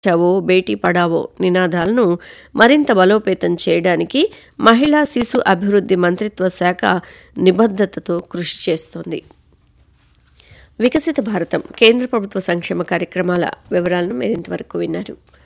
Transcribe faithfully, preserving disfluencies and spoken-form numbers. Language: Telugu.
బచావో బేటీ పడావో నినాదాలను మరింత బలోపేతం చేయడానికి మహిళా శిశు అభివృద్ధి మంత్రిత్వ శాఖ నిబద్ధతతో కృషి చేస్తోంది. వికసిత భారతం కేంద్ర ప్రభుత్వ సంక్షేమ కార్యక్రమాల వివరాలను మీరు ఇంతవరకు విన్నారు.